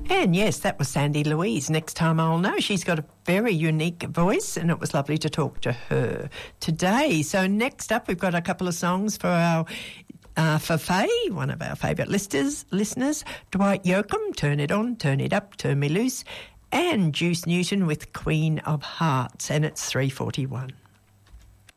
And yes, that was Sandy Louise. Next time I'll know. She's got a very unique voice, and it was lovely to talk to her today. So next up, we've got a couple of songs for our for Faye, one of our favourite listeners, Dwight Yoakam, Turn It On, Turn It Up, Turn Me Loose, and Juice Newton with Queen of Hearts, and it's 3:41.